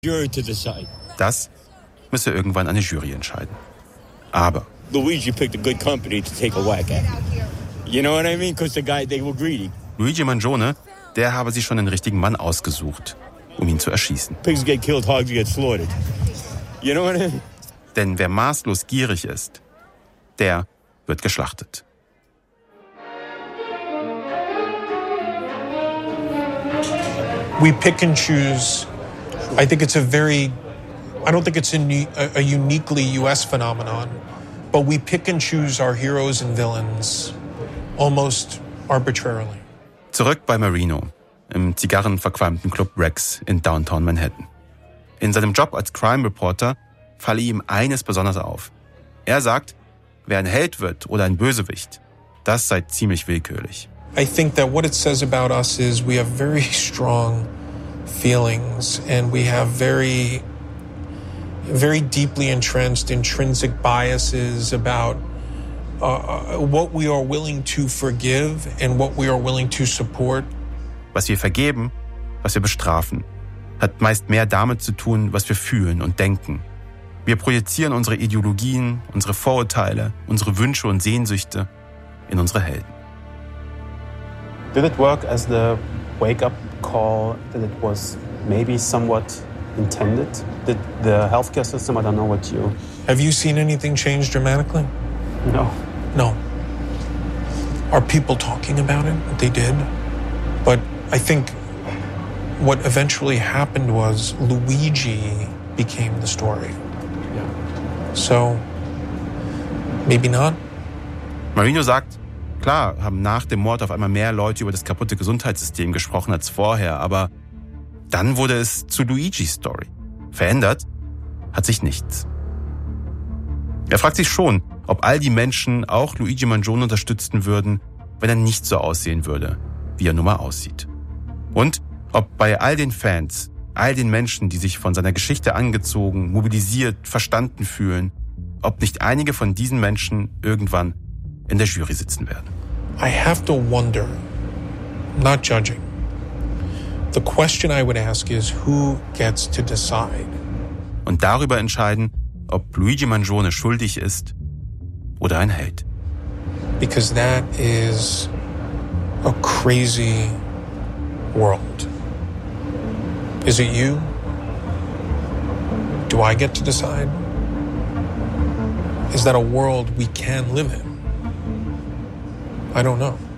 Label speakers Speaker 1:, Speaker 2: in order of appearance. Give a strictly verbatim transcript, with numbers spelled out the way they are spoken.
Speaker 1: Jury to decide.
Speaker 2: Das müsse irgendwann eine Jury entscheiden. Aber
Speaker 1: Luigi picked a good company to take a whack at. You know what I mean? Because the guy, they were greedy.
Speaker 2: Luigi Mangione, der habe sich schon den richtigen Mann ausgesucht, um ihn zu erschießen.
Speaker 1: Pigs get killed, hogs get slaughtered. You know what I mean?
Speaker 2: Denn wer maßlos gierig ist, der wird geschlachtet.
Speaker 3: We pick and choose. I think it's a very, I don't think it's a, a uniquely U S phenomenon, but we pick and choose our heroes and villains almost arbitrarily.
Speaker 2: Zurück bei Marino, im zigarrenverqualmten Club Rex in Downtown Manhattan. In seinem Job als Crime Reporter falle ihm eines besonders auf. Er sagt, wer ein Held wird oder ein Bösewicht, das sei ziemlich willkürlich.
Speaker 3: I think that what it says about us is we have very strong feelings and we have very, very deeply entrenched intrinsic biases about uh, what we are willing to forgive and what we are willing to support.
Speaker 2: Was wir vergeben, was wir bestrafen, hat meist mehr damit zu tun, was wir fühlen und denken. Wir projizieren unsere Ideologien, unsere Vorurteile, unsere Wünsche und Sehnsüchte in unsere Helden.
Speaker 4: Did it work as the wake-up call that it was maybe somewhat intended? Did the healthcare system, I don't know what you...
Speaker 3: Have you seen anything change dramatically?
Speaker 4: No.
Speaker 3: No. Are people talking about it? They did. But I think what eventually happened was Luigi became the story.
Speaker 4: Yeah.
Speaker 3: So, maybe not.
Speaker 2: Marino sagt, klar, haben nach dem Mord auf einmal mehr Leute über das kaputte Gesundheitssystem gesprochen als vorher, aber dann wurde es zu Luigis Story. Verändert hat sich nichts. Er fragt sich schon, ob all die Menschen auch Luigi Mangione unterstützen würden, wenn er nicht so aussehen würde, wie er nun mal aussieht. Und ob bei all den Fans, all den Menschen, die sich von seiner Geschichte angezogen, mobilisiert, verstanden fühlen, ob nicht einige von diesen Menschen irgendwann in der Jury sitzen werden.
Speaker 3: I have to wonder, not judging. The question I would ask is, who gets to decide?
Speaker 2: Und darüber entscheiden, ob Luigi Mangione schuldig ist oder ein Held.
Speaker 3: Because that is a crazy world. Is it you? Do I get to decide? Is that a world we can live in? I don't know.